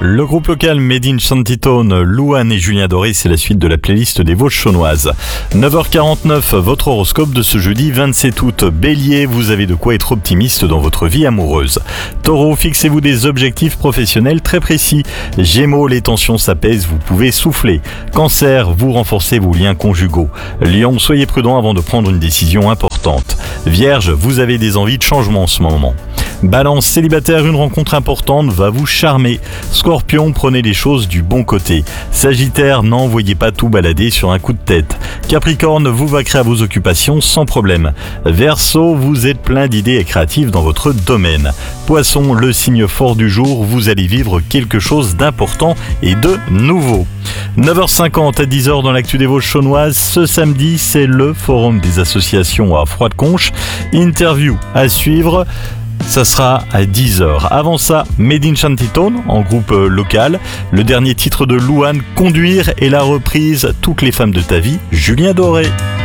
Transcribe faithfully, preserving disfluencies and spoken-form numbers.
Le groupe local Made in Shantytown, Louane et Julien Doré, c'est la suite de la playlist des Vosges chaunoises. neuf heures quarante-neuf, votre horoscope de ce jeudi vingt-sept août. Bélier, vous avez de quoi être optimiste dans votre vie amoureuse. Taureau, fixez-vous des objectifs professionnels très précis. Gémeaux, les tensions s'apaisent, vous pouvez souffler. Cancer, vous renforcez vos liens conjugaux. Lion, soyez prudent avant de prendre une décision importante. Vierge, vous avez des envies de changement en ce moment. Balance, célibataire, une rencontre importante va vous charmer. Scorpion, prenez les choses du bon côté. Sagittaire, n'envoyez pas tout balader sur un coup de tête. Capricorne, vous vaquerez à vos occupations sans problème. Verseau, vous êtes plein d'idées et créatives dans votre domaine. Poisson, le signe fort du jour, vous allez vivre quelque chose d'important et de nouveau. neuf heures cinquante à dix heures dans l'actu des Vosges chaunoises. Ce samedi, c'est le forum des associations à Froide-Conches. Interview à suivre. Ça sera à dix heures. Avant ça, Made in Shantytown en groupe local. Le dernier titre de Louane, Conduire, et la reprise Toutes les femmes de ta vie, Julien Doré.